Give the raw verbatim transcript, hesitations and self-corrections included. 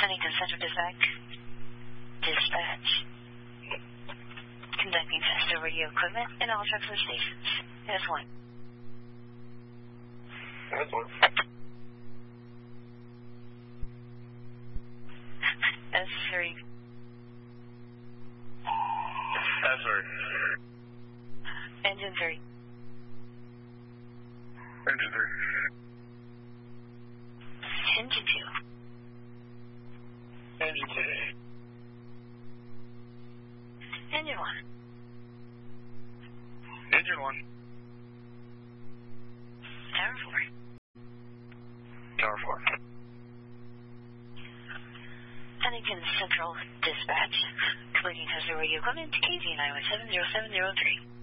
Huntington Central Dispatch. Dispatch. Conducting test of radio equipment in all trucks and stations. S one. S one. S three. S three. Engine three. Engine three. Engine two. Engine two. Engine one. Engine one. Tower four. Tower four. Huntington Central Dispatch. Completing test of radio equipment to K Z nine one seven zero seven zero three.